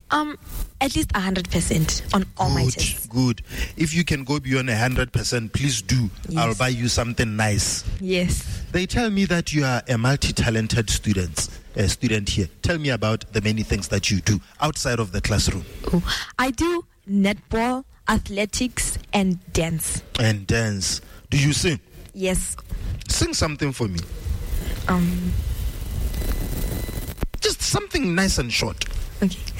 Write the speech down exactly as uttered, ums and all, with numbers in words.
Um, at least one hundred percent on all my tests. Good. If you can go beyond one hundred percent, please do. Yes. I'll buy you something nice. Yes. They tell me that you are a multi-talented student, a student here. Tell me about the many things that you do outside of the classroom. Oh, I do netball, athletics, and dance. And dance. Do you sing? Yes. Sing something for me. Um. Just something nice and short. Okay.